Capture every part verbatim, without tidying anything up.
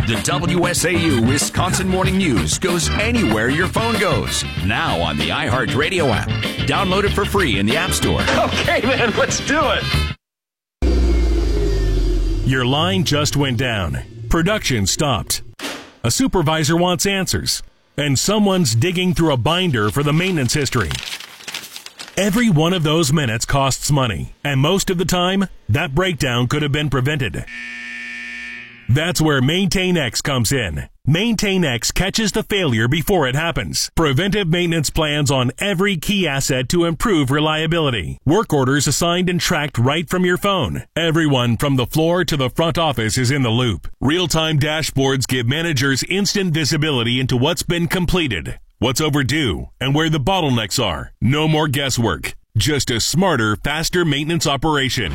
The W S A U Wisconsin Morning News goes anywhere your phone goes. Now on the iHeartRadio app. Download it for free in the App Store. Okay, man, let's do it. Your line just went down. Production stopped. A supervisor wants answers. And someone's digging through a binder for the maintenance history. Every one of those minutes costs money. And most of the time, that breakdown could have been prevented. That's where MaintainX comes in. MaintainX catches the failure before it happens. Preventive maintenance plans on every key asset to improve reliability. Work orders assigned and tracked right from your phone. Everyone from the floor to the front office is in the loop. Real-time dashboards give managers instant visibility into what's been completed, what's overdue, and where the bottlenecks are. No more guesswork. Just a smarter, faster maintenance operation.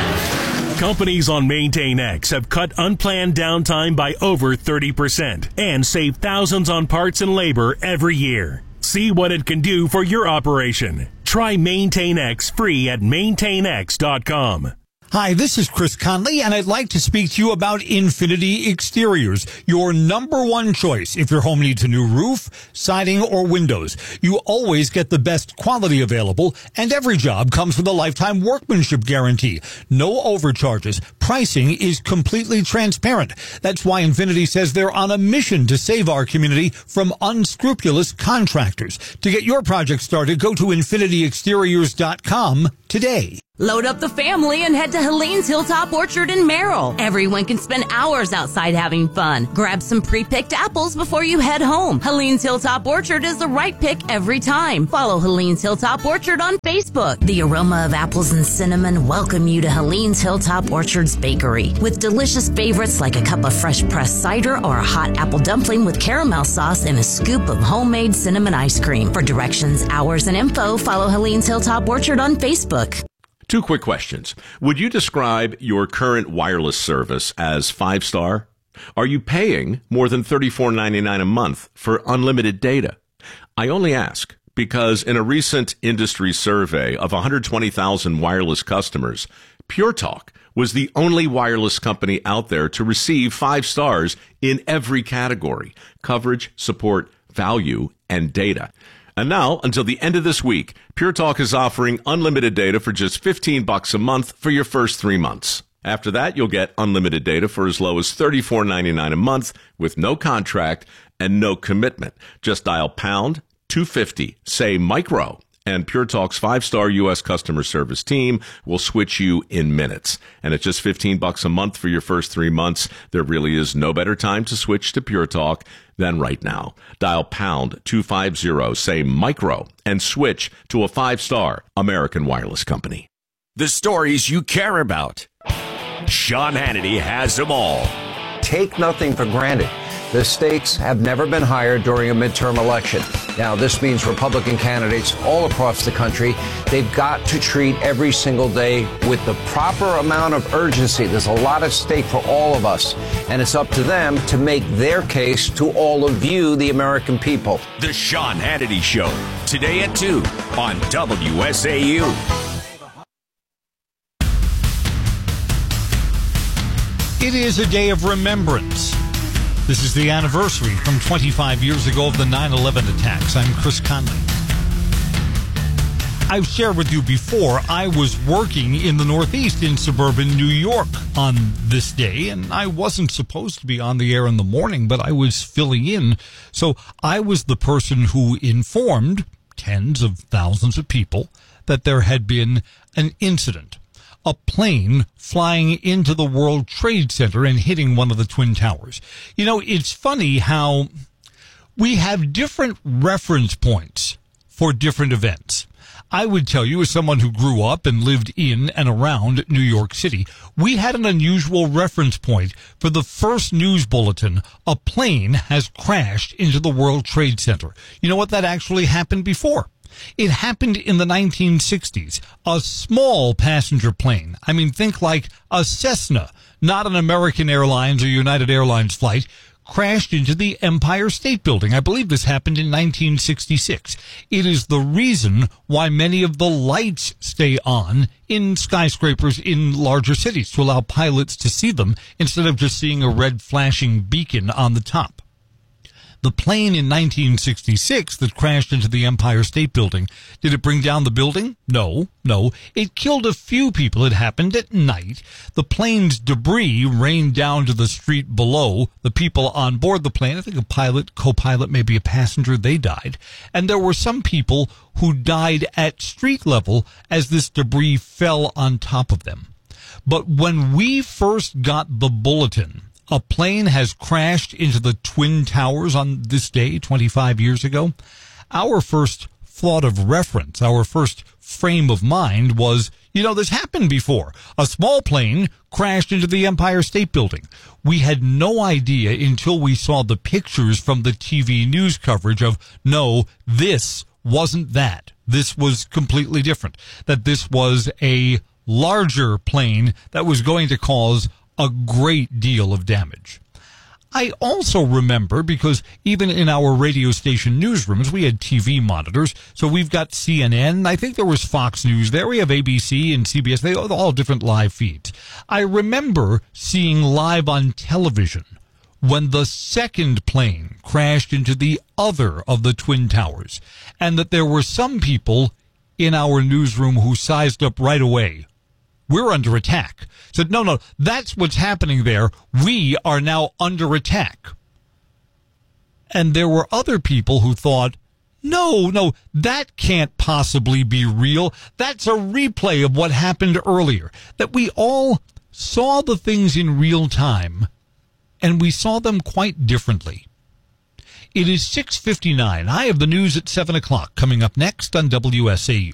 Companies on MaintainX have cut unplanned downtime by over thirty percent and saved thousands on parts and labor every year. See what it can do for your operation. Try MaintainX free at maintain x dot com. Hi, this is Chris Conley, and I'd like to speak to you about Infinity Exteriors, your number one choice if your home needs a new roof, siding, or windows. You always get the best quality available, and every job comes with a lifetime workmanship guarantee. No overcharges. Pricing is completely transparent. That's why Infinity says they're on a mission to save our community from unscrupulous contractors. To get your project started, go to infinity exteriors dot com today. Load up the family and head to Helene's Hilltop Orchard in Merrill. Everyone can spend hours outside having fun. Grab some pre-picked apples before you head home. Helene's Hilltop Orchard is the right pick every time. Follow Helene's Hilltop Orchard on Facebook. The aroma of apples and cinnamon welcome you to Helene's Hilltop Orchard's bakery. With delicious favorites like a cup of fresh pressed cider or a hot apple dumpling with caramel sauce and a scoop of homemade cinnamon ice cream. For directions, hours, and info, follow Helene's Hilltop Orchard on Facebook. Two quick questions. Would you describe your current wireless service as five-star? Are you paying more than thirty-four ninety-nine a month for unlimited data? I only ask because in a recent industry survey of one hundred twenty thousand wireless customers, Pure Talk was the only wireless company out there to receive five stars in every category: coverage, support, value, and data. And now, until the end of this week, Pure Talk is offering unlimited data for just fifteen bucks a month for your first three months. After that, you'll get unlimited data for as low as thirty-four ninety-nine a month with no contract and no commitment. Just dial pound two fifty, say micro, and Pure Talk's five-star U S customer service team will switch you in minutes. And at just fifteen bucks a month for your first three months, there really is no better time to switch to Pure Talk than right now. Dial pound two fifty, say micro, and switch to a five-star American wireless company. The stories you care about. Sean Hannity has them all. Take nothing for granted. The stakes have never been higher during a midterm election. Now, this means Republican candidates all across the country, they've got to treat every single day with the proper amount of urgency. There's a lot at stake for all of us, and it's up to them to make their case to all of you, the American people. The Sean Hannity Show, today at two on W S A U. It is a day of remembrance. This is the anniversary from twenty-five years ago of the nine eleven attacks. I'm Chris Conley. I've shared with you before, I was working in the Northeast in suburban New York on this day, and I wasn't supposed to be on the air in the morning, but I was filling in. So I was the person who informed tens of thousands of people that there had been an incident. A plane flying into the World Trade Center and hitting one of the Twin Towers. You know, it's funny how we have different reference points for different events. I would tell you, as someone who grew up and lived in and around New York City, we had an unusual reference point for the first news bulletin. A plane has crashed into the World Trade Center. You know what? That actually happened before. It happened in the nineteen sixties. A small passenger plane. I mean, think like a Cessna, not an American Airlines or United Airlines flight, crashed into the Empire State Building. I believe this happened in nineteen sixty-six. It is the reason why many of the lights stay on in skyscrapers in larger cities, to allow pilots to see them instead of just seeing a red flashing beacon on the top. The plane in nineteen sixty-six that crashed into the Empire State Building, did it bring down the building? No, no. It killed a few people. It happened at night. The plane's debris rained down to the street below. The people on board the plane, I think a pilot, co-pilot, maybe a passenger, they died. And there were some people who died at street level as this debris fell on top of them. But when we first got the bulletin, a plane has crashed into the Twin Towers on this day twenty-five years ago, our first thought of reference, our first frame of mind was, you know, this happened before. A small plane crashed into the Empire State Building. We had no idea until we saw the pictures from the T V news coverage of, no, this wasn't that. This was completely different. That this was a larger plane that was going to cause a great deal of damage. I also remember, because even in our radio station newsrooms, we had T V monitors. So we've got C N N. I think there was Fox News there. We have A B C and C B S. They are all different live feeds. I remember seeing live on television when the second plane crashed into the other of the Twin Towers, and that there were some people in our newsroom who sized up right away. We're under attack. Said, no, no, that's what's happening there. We are now under attack. And there were other people who thought, no, no, that can't possibly be real. That's a replay of what happened earlier. That we all saw the things in real time, and we saw them quite differently. It is six fifty-nine. I have the news at seven o'clock coming up next on W S A U.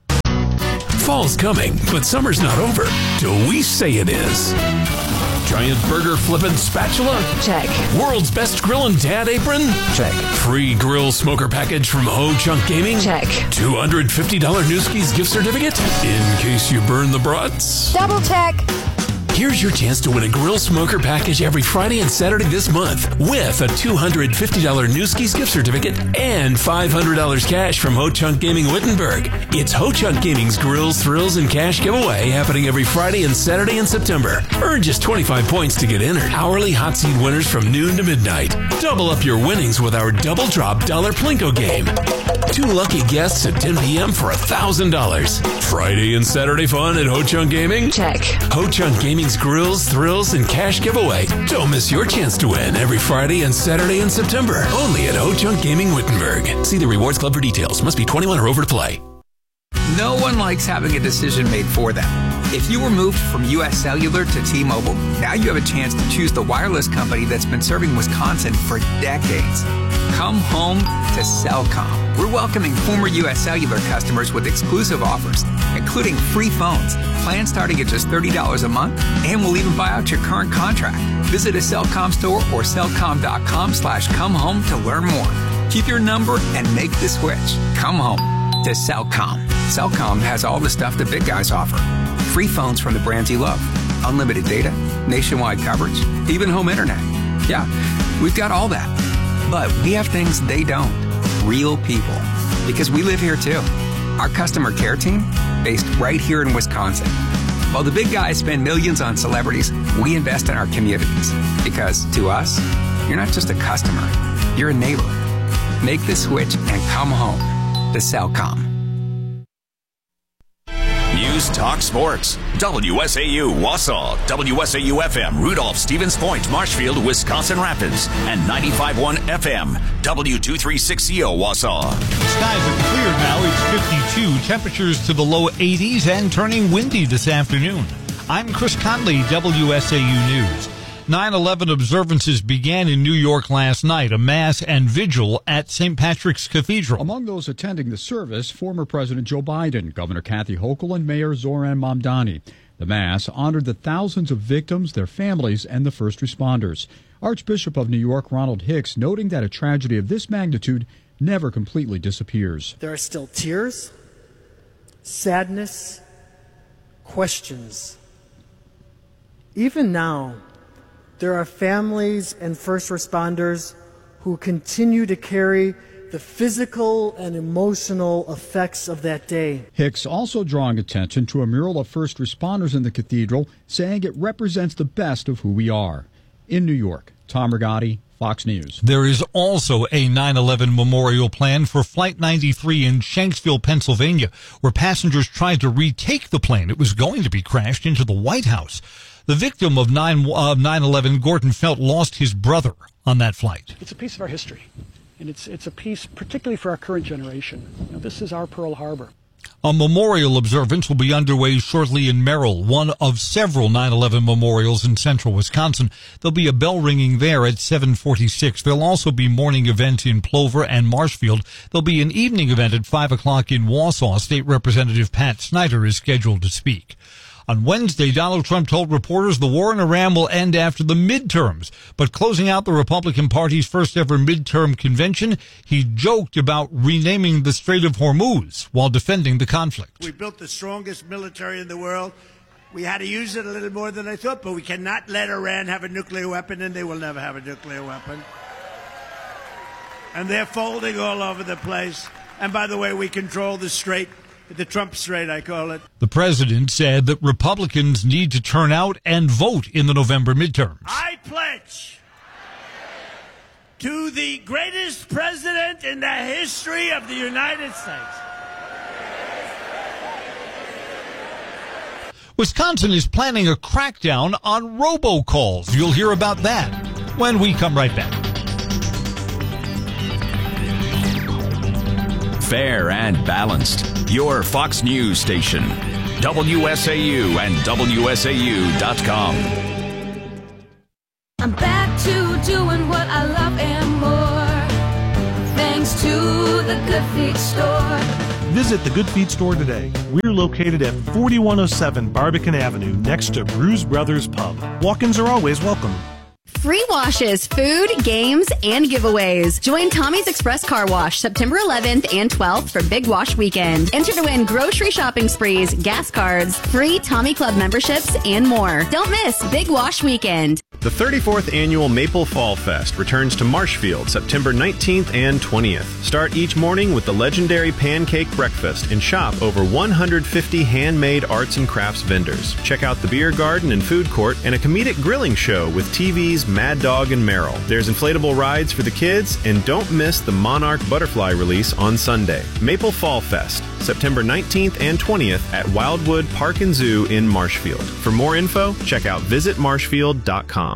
Fall's coming, but summer's not over till we say it is. Giant burger flippin' spatula? Check. World's best grillin' dad apron? Check. Free grill smoker package from Ho Chunk Gaming? Check. two hundred fifty dollars Newski's gift certificate? In case you burn the brats? Double check. Here's your chance to win a grill smoker package every Friday and Saturday this month with a two hundred fifty dollars Newski's gift certificate and five hundred dollars cash from Ho Chunk Gaming Wittenberg. It's Ho Chunk Gaming's Grills, Thrills, and Cash giveaway happening every Friday and Saturday in September. Earn just twenty-five points to get entered. Hourly hot seat winners from noon to midnight. Double up your winnings with our Double Drop Dollar Plinko game. Two lucky guests at ten p.m. for one thousand dollars. Friday and Saturday fun at Ho Chunk Gaming? Check. Ho Chunk Gaming's Grills, Thrills, and Cash giveaway. Don't miss your chance to win every Friday and Saturday in September. Only at Ho Chunk Gaming Wittenberg. See the Rewards Club for details. Must be twenty-one or over to play. No one likes having a decision made for them. If you were moved from U S Cellular to T-Mobile, now you have a chance to choose the wireless company that's been serving Wisconsin for decades. Come home to Cellcom. We're welcoming former U S Cellular customers with exclusive offers, including free phones, plans starting at just thirty dollars a month, and we'll even buy out your current contract. Visit a Cellcom store or cellcom.com slash come home to learn more. Keep your number and make the switch. Come home to Cellcom. Cellcom has all the stuff the big guys offer. Free phones from the brands you love, unlimited data, nationwide coverage, even home internet. Yeah, we've got all that. But we have things they don't. Real people. Because we live here too. Our customer care team, based right here in Wisconsin. While the big guys spend millions on celebrities, we invest in our communities. Because to us, you're not just a customer, you're a neighbor. Make the switch and come home to Cellcom. News Talk Sports. W S A U Wausau, W S A U F M, Rudolph, Stevens Point, Marshfield, Wisconsin Rapids, and ninety-five point one F M, W two thirty-six C O Wausau. Skies are clear now. It's fifty-two. Temperatures to the low eighties and turning windy this afternoon. I'm Chris Conley, W S A U News. nine eleven observances began in New York last night, a mass and vigil at Saint Patrick's Cathedral. Among those attending the service, former President Joe Biden, Governor Kathy Hochul, and Mayor Zoran Mamdani. The mass honored the thousands of victims, their families, and the first responders. Archbishop of New York Ronald Hicks noting that a tragedy of this magnitude never completely disappears. There are still tears, sadness, questions. Even now, there are families and first responders who continue to carry the physical and emotional effects of that day. Hicks also drawing attention to a mural of first responders in the cathedral, saying it represents the best of who we are. In New York, Tom Rigotti, Fox News. There is also a nine eleven memorial plan for Flight ninety-three in Shanksville, Pennsylvania, where passengers tried to retake the plane. It was going to be crashed into the White House. The victim of nine eleven, Gordon Felt, lost his brother on that flight. It's a piece of our history, and it's it's a piece particularly for our current generation. You know, this is our Pearl Harbor. A memorial observance will be underway shortly in Merrill, one of several nine eleven memorials in central Wisconsin. There'll be a bell ringing there at seven forty-six. There'll also be morning events in Plover and Marshfield. There'll be an evening event at five o'clock in Wausau. State Representative Pat Snyder is scheduled to speak. On Wednesday, Donald Trump told reporters the war in Iran will end after the midterms. But closing out the Republican Party's first ever midterm convention, he joked about renaming the Strait of Hormuz while defending the conflict. We built the strongest military in the world. We had to use it a little more than I thought, but we cannot let Iran have a nuclear weapon, and they will never have a nuclear weapon. And they're folding all over the place. And by the way, we control the strait. The Trump Strait, I call it. The president said that Republicans need to turn out and vote in the November midterms. I pledge to the greatest president in the history of the United States. Wisconsin is planning a crackdown on robocalls. You'll hear about that when we come right back. Fair and balanced. Your Fox News station. W S A U and W S A U dot com. I'm back to doing what I love and more. Thanks to the Good Feet Store. Visit the Good Feet Store today. We're located at forty-one oh seven Barbican Avenue next to Bruise Brothers Pub. Walk-ins are always welcome. Free washes, food, games, and giveaways. Join Tommy's Express Car Wash September eleventh and twelfth for Big Wash Weekend. Enter to win grocery shopping sprees, gas cards, free Tommy Club memberships, and more. Don't miss Big Wash Weekend. The thirty-fourth Annual Maple Fall Fest returns to Marshfield September nineteenth and twentieth. Start each morning with the legendary pancake breakfast and shop over one hundred fifty handmade arts and crafts vendors. Check out the beer garden and food court and a comedic grilling show with T V's Mad Dog and Merrill. There's inflatable rides for the kids, and don't miss the Monarch Butterfly release on Sunday. Maple Fall Fest, September nineteenth and twentieth at Wildwood Park and Zoo in Marshfield. For more info, check out visit marshfield dot com.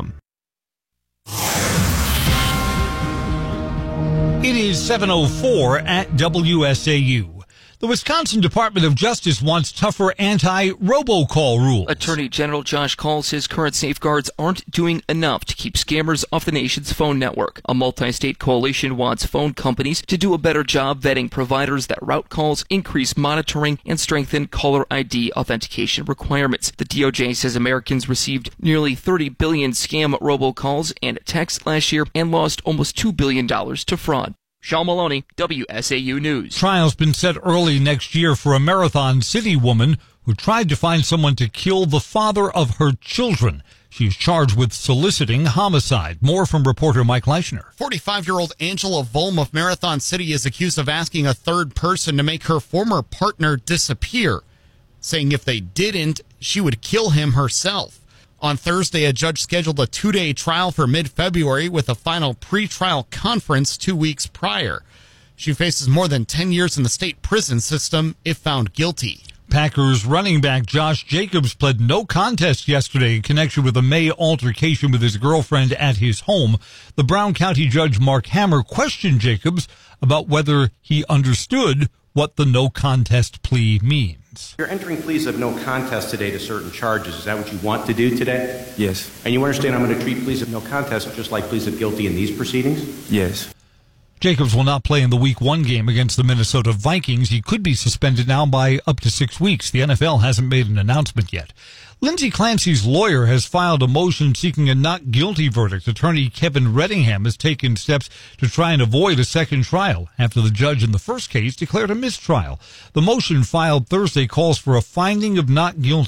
It is seven oh four at W S A U. The Wisconsin Department of Justice wants tougher anti-robocall rules. Attorney General Josh Kaul says current safeguards aren't doing enough to keep scammers off the nation's phone network. A multi-state coalition wants phone companies to do a better job vetting providers that route calls, increase monitoring, and strengthen caller I D authentication requirements. The D O J says Americans received nearly thirty billion scam robocalls and texts last year and lost almost two billion dollars to fraud. Sean Maloney, W S A U News. Trial's been set early next year for a Marathon City woman who tried to find someone to kill the father of her children. She's charged with soliciting homicide. More from reporter Mike Leischner. forty-five-year-old Angela Volm of Marathon City is accused of asking a third person to make her former partner disappear, saying if they didn't, she would kill him herself. On Thursday, a judge scheduled a two-day trial for mid-February with a final pre-trial conference two weeks prior. She faces more than ten years in the state prison system if found guilty. Packers running back Josh Jacobs pled no contest yesterday in connection with a May altercation with his girlfriend at his home. The Brown County judge Mark Hammer questioned Jacobs about whether he understood what the no contest plea means. You're entering pleas of no contest today to certain charges. Is that what you want to do today? Yes. And you understand I'm going to treat pleas of no contest just like pleas of guilty in these proceedings? Yes. Jacobs will not play in the Week one game against the Minnesota Vikings. He could be suspended now by up to six weeks. The N F L hasn't made an announcement yet. Lindsey Clancy's lawyer has filed a motion seeking a not guilty verdict. Attorney Kevin Reddingham has taken steps to try and avoid a second trial after the judge in the first case declared a mistrial. The motion filed Thursday calls for a finding of not guilty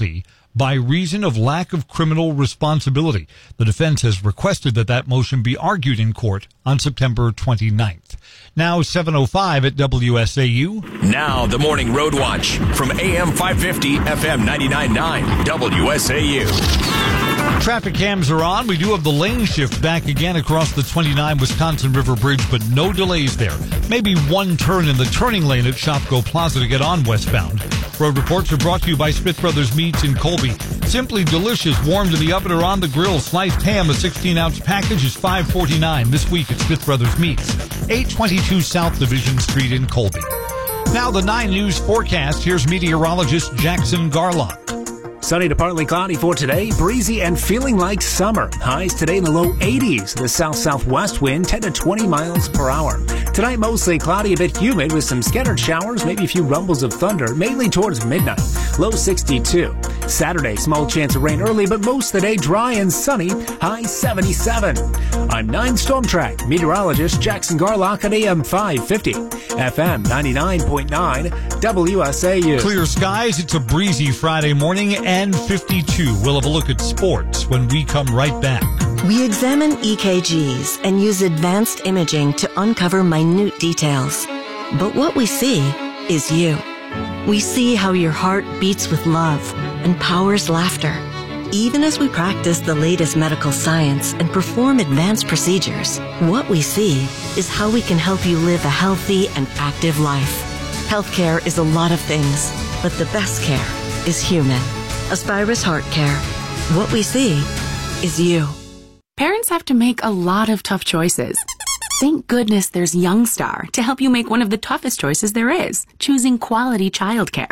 by reason of lack of criminal responsibility. The defense has requested that that motion be argued in court on September twenty-ninth. Now seven oh five at W S A U. Now the Morning Road Watch from A M five fifty, F M ninety-nine point nine, W S A U. Traffic cams are on. We do have the lane shift back again across the twenty-nine Wisconsin River Bridge, but no delays there. Maybe one turn in the turning lane at Shopko Plaza to get on westbound. Road reports are brought to you by Smith Brothers Meats in Colby. Simply delicious, warmed in the oven or on the grill. Sliced ham, a sixteen ounce package, is five forty-nine this week at Smith Brothers Meats, eight twenty-two South Division Street in Colby. Now the nine News forecast. Here's meteorologist Jackson Garlock. Sunny to partly cloudy for today, breezy and feeling like summer. Highs today in the low eighties. The south-southwest wind ten to twenty miles per hour. Tonight mostly cloudy, a bit humid with some scattered showers, maybe a few rumbles of thunder, mainly towards midnight. Low sixty-two. Saturday, small chance of rain early, but most of the day dry and sunny. High seventy-seven. I'm nine Storm Track meteorologist Jackson Garlock at A M five fifty, F M ninety-nine point nine, W S A U. Clear skies. It's a breezy Friday morning and fifty-two. We'll have a look at sports when we come right back. We examine E K Gs and use advanced imaging to uncover minute details. But what we see is you. We see how your heart beats with love and powers laughter. Even as we practice the latest medical science and perform advanced procedures, what we see is how we can help you live a healthy and active life. Healthcare is a lot of things, but the best care is human. Aspirus Heart Care. What we see is you. Parents have to make a lot of tough choices. Thank goodness there's Youngstar to help you make one of the toughest choices there is, choosing quality childcare.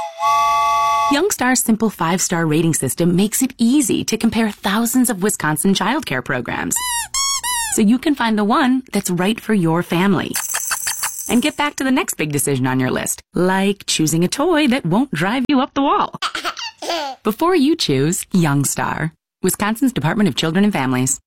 Youngstar's simple five-star rating system makes it easy to compare thousands of Wisconsin childcare programs, so you can find the one that's right for your family. And get back to the next big decision on your list, like choosing a toy that won't drive you up the wall. Before you choose Youngstar, Wisconsin's Department of Children and Families.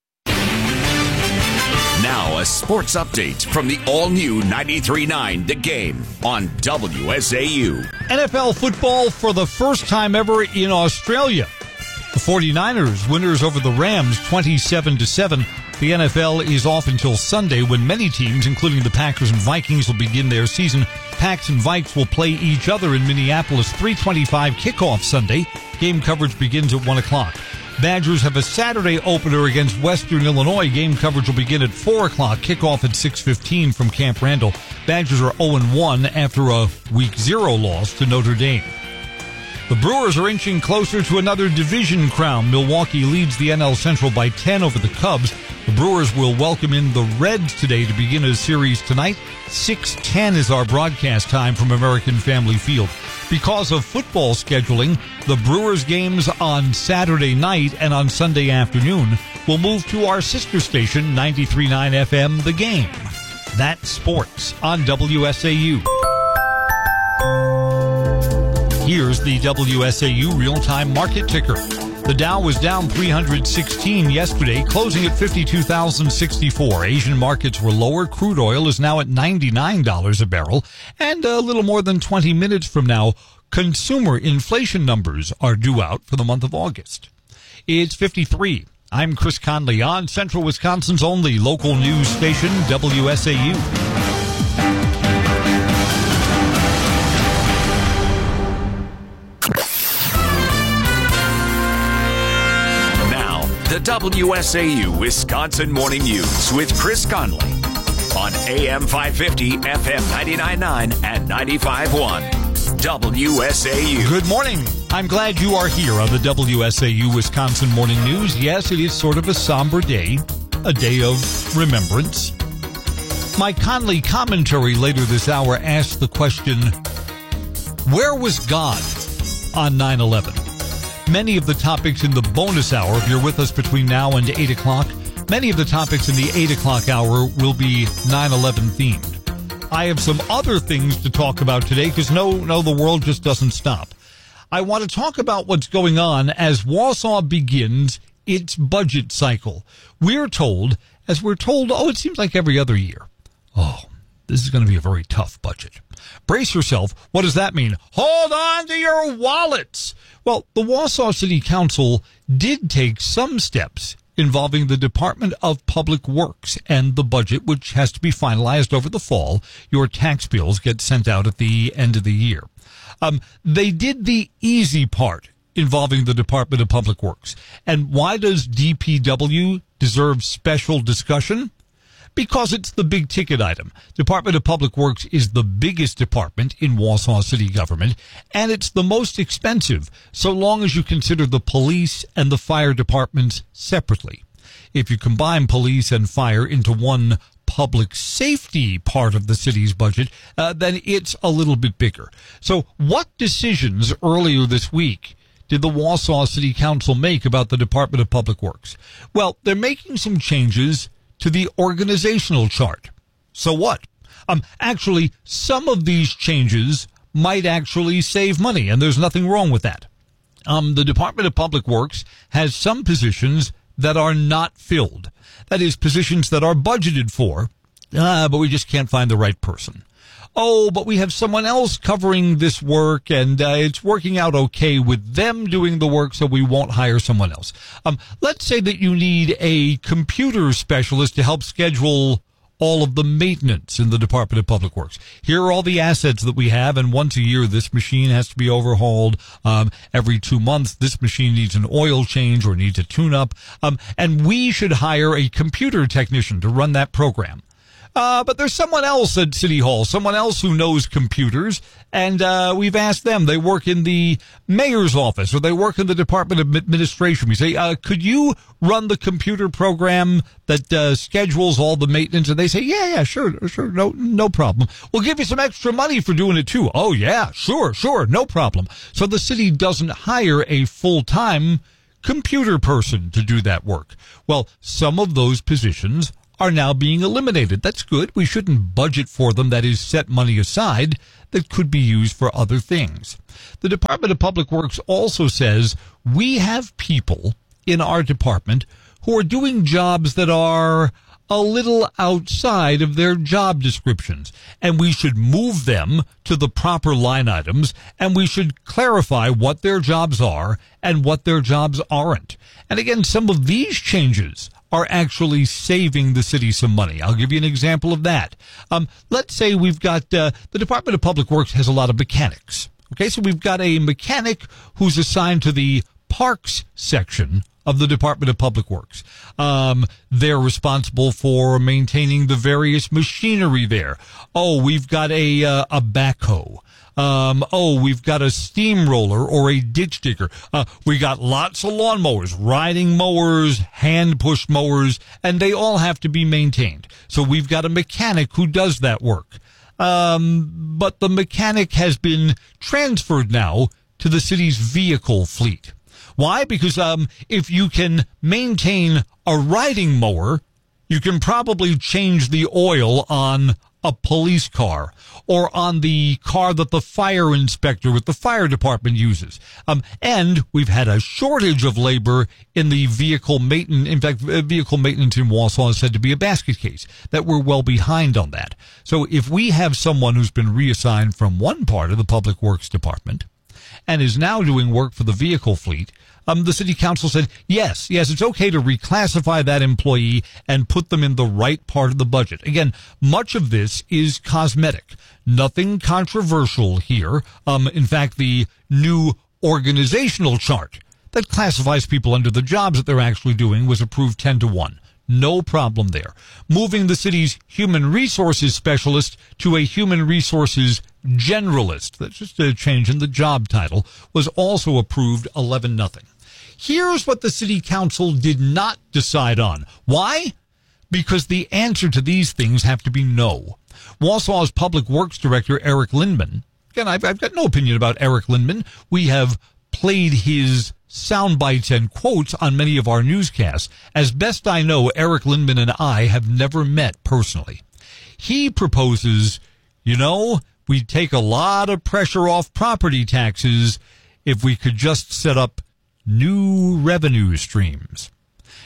Now a sports update from the all-new ninety-three point nine The Game on W S A U. N F L football for the first time ever in Australia. The forty-niners winners over the Rams twenty-seven to seven. The N F L is off until Sunday when many teams, including the Packers and Vikings, will begin their season. Packs and Vikes will play each other in Minneapolis. three twenty-five kickoff Sunday. Game coverage begins at one o'clock. Badgers have a Saturday opener against Western Illinois. Game coverage will begin at four o'clock. Kickoff at six fifteen from Camp Randall. Badgers are oh and one after a week zero loss to Notre Dame. The Brewers are inching closer to another division crown. Milwaukee leads the N L Central by ten over the Cubs. The Brewers will welcome in the Reds today to begin a series tonight. six ten is our broadcast time from American Family Field. Because of football scheduling, the Brewers games on Saturday night and on Sunday afternoon will move to our sister station, ninety-three point nine F M, The Game. That's sports on W S A U. Here's the W S A U real-time market ticker. The Dow was down three hundred sixteen yesterday, closing at fifty-two thousand sixty-four. Asian markets were lower. Crude oil is now at ninety-nine dollars a barrel. And a little more than twenty minutes from now, consumer inflation numbers are due out for the month of August. It's fifty-three. I'm Chris Conley on Central Wisconsin's only local news station, W S A U. The W S A U Wisconsin Morning News with Chris Conley on A M five fifty, F M ninety-nine point nine and ninety-five point one W S A U. Good morning. I'm glad you are here on the W S A U Wisconsin Morning News. Yes, it is sort of a somber day, a day of remembrance. My Conley commentary later this hour asks the question, where was God on nine eleven? Many of the topics in the bonus hour, if you're with us between now and eight o'clock, many of the topics in the eight o'clock hour will be nine eleven themed. I have some other things to talk about today because no, no, the world just doesn't stop. I want to talk about what's going on as Wausau begins its budget cycle. We're told, as we're told, oh, it seems like every other year. Oh, this is going to be a very tough budget. Brace yourself. What does that mean? Hold on to your wallets. Well, the Wausau City Council did take some steps involving the Department of Public Works and the budget, which has to be finalized over the fall. Your tax bills get sent out at the end of the year. Um, they did the easy part involving the Department of Public Works. And why does D P W deserve special discussion? Because it's the big ticket item. Department of Public Works is the biggest department in Wausau city government, and it's the most expensive, so long as you consider the police and the fire departments separately. If you combine police and fire into one public safety part of the city's budget, uh, then it's a little bit bigger. So what decisions earlier this week did the Wausau City Council make about the Department of Public Works? Well, they're making some changes to the organizational chart. So what? Um, actually, some of these changes might actually save money, and there's nothing wrong with that. Um, the Department of Public Works has some positions that are not filled. That is, positions that are budgeted for, uh, but we just can't find the right person. Oh, but we have someone else covering this work, and uh, it's working out okay with them doing the work, so we won't hire someone else. Um, let's say that you need a computer specialist to help schedule all of the maintenance in the Department of Public Works. Here are all the assets that we have, and once a year this machine has to be overhauled. Um, every two months this machine needs an oil change or needs a tune-up, um, and we should hire a computer technician to run that program. Uh, but there's someone else at City Hall, someone else who knows computers, and uh, we've asked them. They work in the mayor's office, or they work in the Department of Administration. We say, uh, could you run the computer program that uh, schedules all the maintenance? And they say, yeah, yeah, sure, sure, no, no problem. We'll give you some extra money for doing it too. Oh, yeah, sure, sure, no problem. So the city doesn't hire a full-time computer person to do that work. Well, some of those positions are now being eliminated. That's good. We shouldn't budget for them. That is, set money aside that could be used for other things. The Department of Public Works also says we have people in our department who are doing jobs that are a little outside of their job descriptions, and we should move them to the proper line items, and we should clarify what their jobs are and what their jobs aren't. And again, some of these changes are actually saving the city some money. I'll give you an example of that. Um, let's say we've got, uh, the Department of Public Works has a lot of mechanics. Okay, so we've got a mechanic who's assigned to the parks section of the Department of Public Works. Um, they're responsible for maintaining the various machinery there. Oh, we've got a, uh, a backhoe. Um, oh, we've got a steamroller or a ditch digger. Uh, we got lots of lawnmowers, riding mowers, hand-push mowers, and they all have to be maintained. So we've got a mechanic who does that work. Um, but the mechanic has been transferred now to the city's vehicle fleet. Why? Because um, if you can maintain a riding mower, you can probably change the oil on a police car or on the car that the fire inspector with the fire department uses. Um, and we've had a shortage of labor in the vehicle maintenance. In fact, vehicle maintenance in Wausau is said to be a basket case, that we're well behind on that. So if we have someone who's been reassigned from one part of the Public Works Department and is now doing work for the vehicle fleet, Um, the city council said, yes, yes, it's okay to reclassify that employee and put them in the right part of the budget. Again, much of this is cosmetic. Nothing controversial here. Um, in fact, the new organizational chart that classifies people under the jobs that they're actually doing was approved ten to one. No problem there. Moving the city's human resources specialist to a human resources generalist, that's just a change in the job title, was also approved eleven nothing. Here's what the city council did not decide on. Why? Because the answer to these things have to be no. Wausau's Public Works Director, Eric Lindman, again, I've, I've got no opinion about Eric Lindman. We have played his sound bites and quotes on many of our newscasts. As best I know, Eric Lindman and I have never met personally. He proposes, you know, we'd take a lot of pressure off property taxes if we could just set up new revenue streams.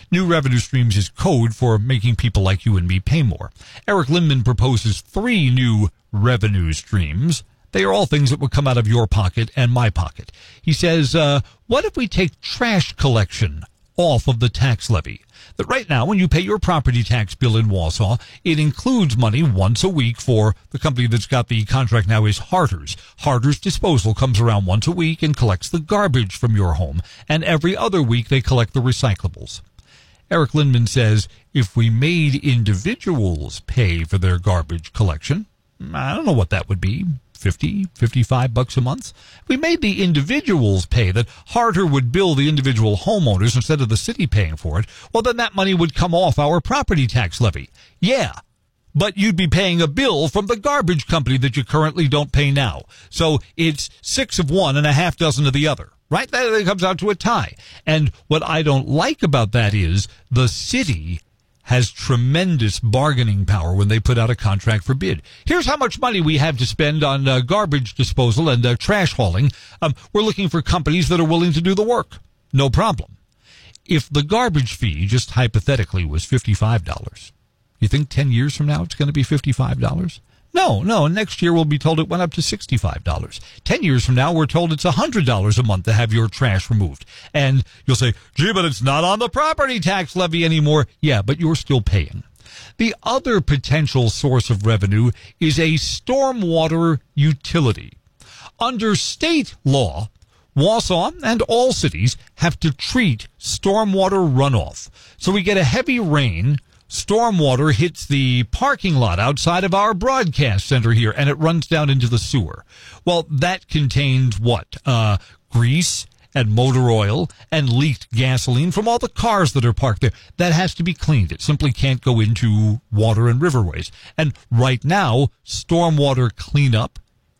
New revenue streams is code for making people like you and me pay more. Eric Lindman proposes three new revenue streams. They are all things that would come out of your pocket and my pocket. He says, uh, what if we take trash collection off of the tax levy? That right now, when you pay your property tax bill in Wausau, it includes money once a week for the company that's got the contract now is Harter's. Harter's Disposal comes around once a week and collects the garbage from your home, and every other week they collect the recyclables. Eric Lindman says if we made individuals pay for their garbage collection, I don't know what that would be, fifty, fifty-five bucks a month. If we made the individuals pay, that Harter would bill the individual homeowners instead of the city paying for it, well, then that money would come off our property tax levy. Yeah, but you'd be paying a bill from the garbage company that you currently don't pay now. So it's six of one and a half dozen of the other, right? That comes out to a tie. And what I don't like about that is the city has tremendous bargaining power when they put out a contract for bid. Here's how much money we have to spend on uh, garbage disposal and uh, trash hauling. Um, we're looking for companies that are willing to do the work. No problem. If the garbage fee, just hypothetically, was fifty-five dollars, you think ten years from now it's going to be fifty-five dollars? No, no. Next year we'll be told it went up to sixty-five dollars. Ten years from now we're told it's one hundred dollars a month to have your trash removed. And you'll say, gee, but it's not on the property tax levy anymore. Yeah, but you're still paying. The other potential source of revenue is a stormwater utility. Under state law, Wausau and all cities have to treat stormwater runoff. So we get a heavy rain, stormwater hits the parking lot outside of our broadcast center here, and it runs down into the sewer. Well, that contains what? Uh, grease and motor oil and leaked gasoline from all the cars that are parked there. That has to be cleaned. It simply can't go into water and riverways. And right now, stormwater cleanup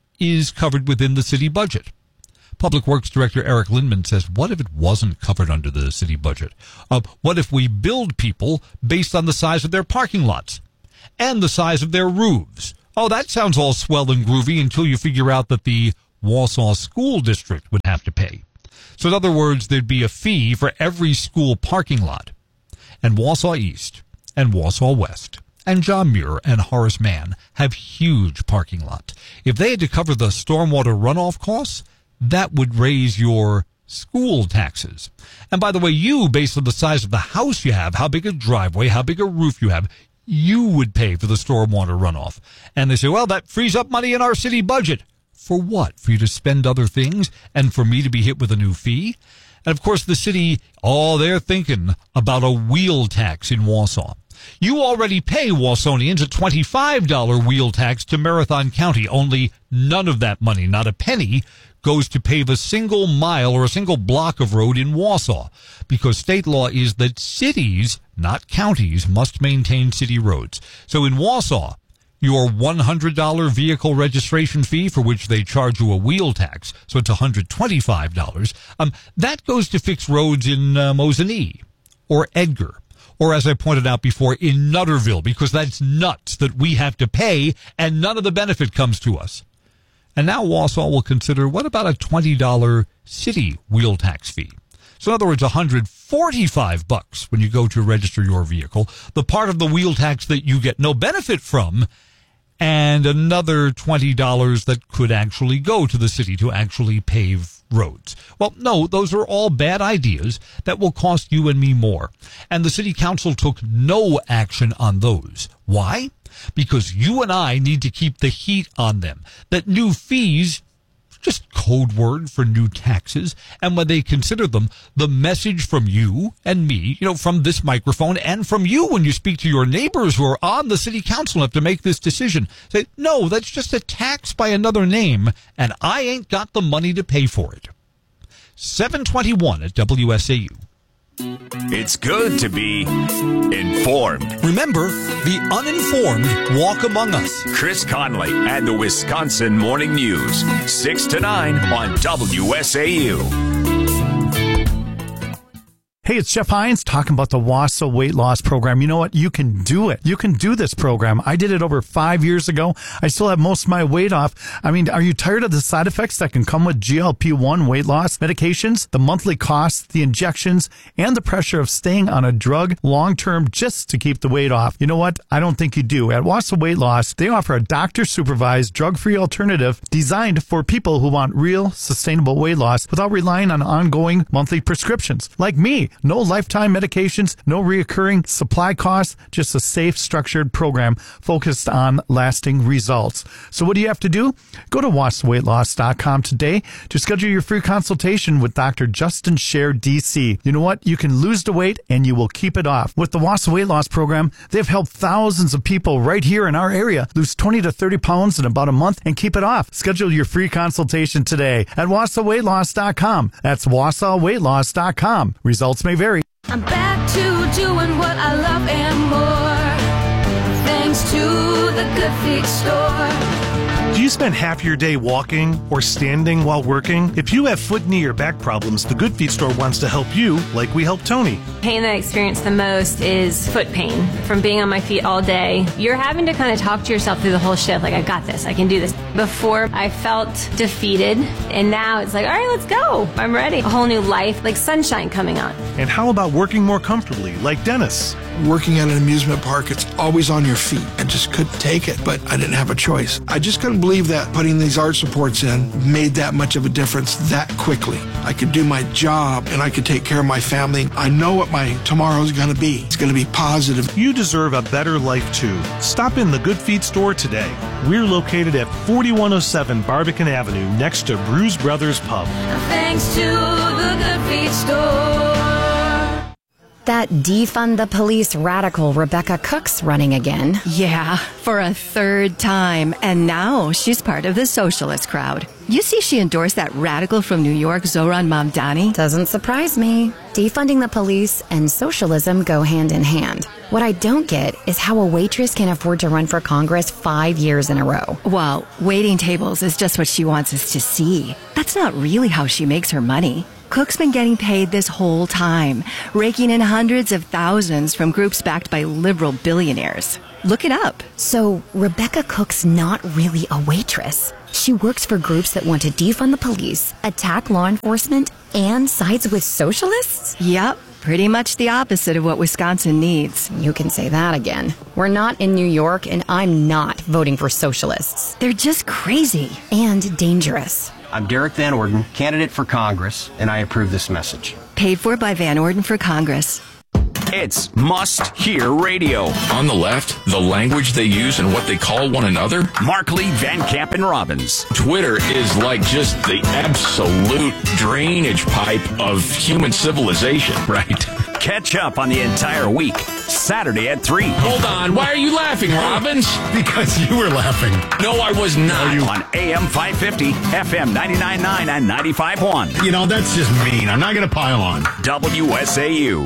is covered within the city budget. Public Works Director Eric Lindman says, what if it wasn't covered under the city budget? Uh, what if we build people based on the size of their parking lots and the size of their roofs? Oh, that sounds all swell and groovy until you figure out that the Wausau School District would have to pay. So in other words, there'd be a fee for every school parking lot. And Wausau East and Wausau West and John Muir and Horace Mann have huge parking lots. If they had to cover the stormwater runoff costs, that would raise your school taxes. And by the way, you, based on the size of the house you have, how big a driveway, how big a roof you have, you would pay for the stormwater runoff. And they say, well, that frees up money in our city budget. For what? For you to spend other things and for me to be hit with a new fee? And of course, the city, oh, they're thinking about a wheel tax in Wausau. You already pay Wausonians a twenty-five dollars wheel tax to Marathon County, only none of that money, not a penny, goes to pave a single mile or a single block of road in Wausau, because state law is that cities, not counties, must maintain city roads. So in Wausau, your one hundred dollars vehicle registration fee, for which they charge you a wheel tax, so it's one hundred twenty-five dollars, um, that goes to fix roads in uh, Mosinee or Edgar, or as I pointed out before, in Nutterville, because that's nuts that we have to pay and none of the benefit comes to us. And now Wausau will consider, what about a twenty dollars city wheel tax fee? So in other words, one hundred forty-five bucks when you go to register your vehicle, the part of the wheel tax that you get no benefit from, and another twenty dollars that could actually go to the city to actually pave roads. Well, no, those are all bad ideas that will cost you and me more. And the city council took no action on those. Why? Because you and I need to keep the heat on them. That new fees, just code word for new taxes, and when they consider them, the message from you and me, you know, from this microphone, and from you when you speak to your neighbors who are on the city council and have to make this decision, say, no, that's just a tax by another name, and I ain't got the money to pay for it. seven twenty-one at W S A U. It's good to be informed. Remember, the uninformed walk among us. Chris Conley and the Wisconsin Morning News, six to nine on W S A U. Hey, it's Jeff Hines talking about the Wausau weight loss program. You know what? You can do it. You can do this program. I did it over five years ago. I still have most of my weight off. I mean, are you tired of the side effects that can come with G L P one weight loss medications, the monthly costs, the injections, and the pressure of staying on a drug long-term just to keep the weight off? You know what? I don't think you do. At Wausau Weight Loss, they offer a doctor-supervised, drug-free alternative designed for people who want real, sustainable weight loss without relying on ongoing monthly prescriptions. Like me. No lifetime medications, no reoccurring supply costs, just a safe, structured program focused on lasting results. So what do you have to do? Go to wausau weight loss dot com today to schedule your free consultation with Doctor Justin Scher, D C. You know what? You can lose the weight and you will keep it off. With the Wausau Weight Loss Program, they've helped thousands of people right here in our area lose twenty to thirty pounds in about a month and keep it off. Schedule your free consultation today at wausau weight loss dot com. That's wausau weight loss dot com. Results may vary. I'm back to doing what I love and more, thanks to the Good Feet store. Do you spend half your day walking or standing while working? If you have foot, knee, or back problems, the Good Feet store wants to help you like we helped Tony. Pain that I experience the most is foot pain from being on my feet all day. You're having to kind of talk to yourself through the whole shift, like, I got this, I can do this. Before, I felt defeated, and now it's like, all right, let's go. I'm ready. A whole new life, like sunshine coming on. And how about working more comfortably, like Dennis? Working at an amusement park, it's always on your feet. I just couldn't take it, but I didn't have a choice. I just couldn't believe that putting these arch supports in made that much of a difference that quickly. I could do my job and I could take care of my family. I know what my tomorrow's going to be. It's going to be positive. You deserve a better life too. Stop in the Good Feet store today. We're located at forty-one oh seven Barbican Avenue next to Bruise Brothers Pub. Thanks to the Good Feet store. That defund the police radical Rebecca Cook's running again. Yeah, for a third time. And now she's part of the socialist crowd. You see she endorsed that radical from New York, Zohran Mamdani? Doesn't surprise me. Defunding the police and socialism go hand in hand. What I don't get is how a waitress can afford to run for Congress five years in a row. Well, waiting tables is just what she wants us to see. That's not really how she makes her money. Cook's been getting paid this whole time, raking in hundreds of thousands from groups backed by liberal billionaires. Look it up. So Rebecca Cook's not really a waitress. She works for groups that want to defund the police, attack law enforcement, and sides with socialists? Yep. Pretty much the opposite of what Wisconsin needs. You can say that again. We're not in New York, and I'm not voting for socialists. They're just crazy. And dangerous. I'm Derek Van Orden, candidate for Congress, and I approve this message. Paid for by Van Orden for Congress. It's must-hear radio. On the left, the language they use and what they call one another. Markley, Van Camp, and Robbins. Twitter is like just the absolute drainage pipe of human civilization, right? Catch up on the entire week, Saturday at three. Hold on, why are you laughing, Robbins? Because you were laughing. No, I was not. You... On A M five fifty, F M ninety-nine point nine, and ninety-five point one. You know, that's just mean. I'm not going to pile on. W S A U.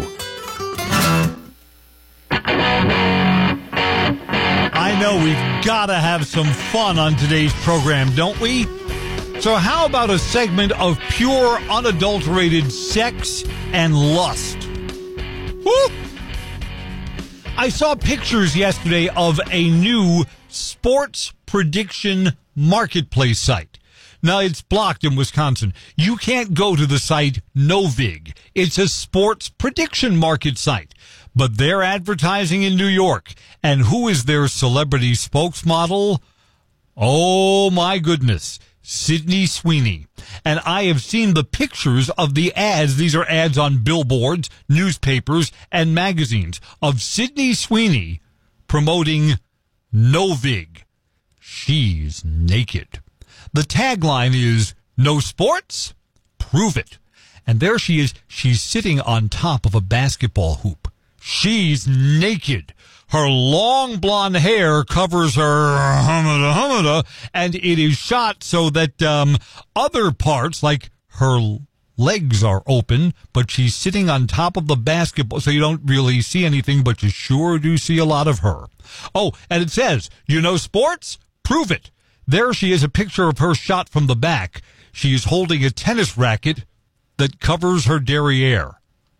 I know we've got to have some fun on today's program, don't we? So how about a segment of pure, unadulterated sex and lust? Woo! I saw pictures yesterday of a new sports prediction marketplace site. Now, it's blocked in Wisconsin. You can't go to the site Novig. It's a sports prediction market site. But they're advertising in New York. And who is their celebrity spokesmodel? Oh, my goodness. Sydney Sweeney. And I have seen the pictures of the ads. These are ads on billboards, newspapers, and magazines of Sydney Sweeney promoting Novig. She's naked. The tagline is, no sports? Prove it. And there she is. She's sitting on top of a basketball hoop. She's naked. Her long blonde hair covers her humada humada, and it is shot so that um, other parts, like her legs, are open, but she's sitting on top of the basketball, so you don't really see anything, but you sure do see a lot of her. Oh, and it says, you know sports? Prove it. There she is, a picture of her shot from the back. She is holding a tennis racket that covers her derriere.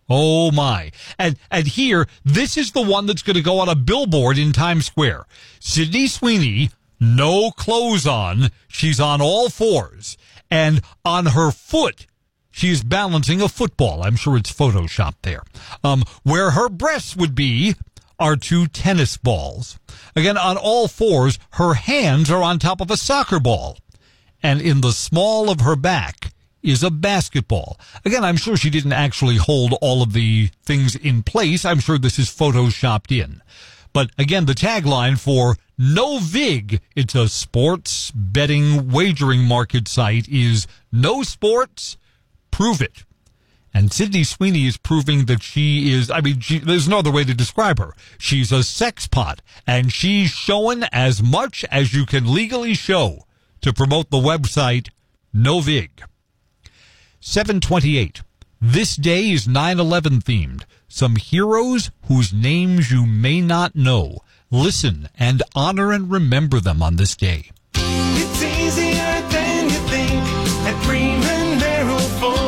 Oh, my. And and here, this is the one that's going to go on a billboard in Times Square. Sydney Sweeney, no clothes on. She's on all fours. And on her foot, she's balancing a football. I'm sure it's photoshopped there. Um, where her breasts would be are two tennis balls. Again, on all fours, her hands are on top of a soccer ball. And in the small of her back is a basketball. Again, I'm sure she didn't actually hold all of the things in place. I'm sure this is photoshopped in. But again, the tagline for No Vig, it's a sports betting wagering market site, is no sports, prove it. And Sydney Sweeney is proving that she is, I mean, she, there's no other way to describe her. She's a sex pot, and she's showing as much as you can legally show to promote the website No Vig. seven twenty-eight. This day is nine eleven themed. Some heroes whose names you may not know. Listen and honor and remember them on this day. It's easier than you think at Freeman Merrill Ford.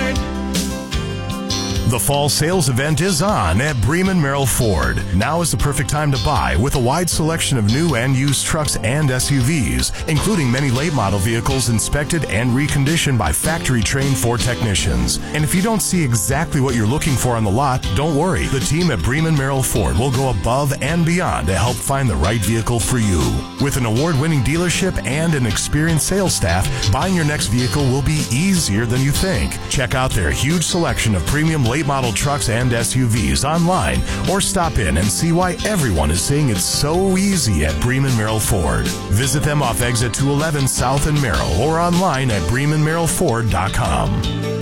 The fall sales event is on at Bremen Merrill Ford. Now is the perfect time to buy with a wide selection of new and used trucks and S U Vs, including many late model vehicles inspected and reconditioned by factory-trained Ford technicians. And if you don't see exactly what you're looking for on the lot, don't worry. The team at Bremen Merrill Ford will go above and beyond to help find the right vehicle for you. With an award-winning dealership and an experienced sales staff, buying your next vehicle will be easier than you think. Check out their huge selection of premium late model trucks and S U Vs online, or stop in and see why everyone is saying it's so easy at Bremen Merrill Ford. Visit them off exit two eleven South in Merrill or online at bremen merrill ford dot com.